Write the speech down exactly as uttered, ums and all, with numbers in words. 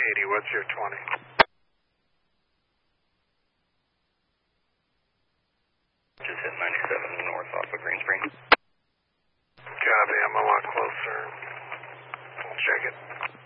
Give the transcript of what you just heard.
eighty, what's your twenty? Just hit ninety-seven north off of Green Spring. Copy, I'm a lot closer. I'll check it.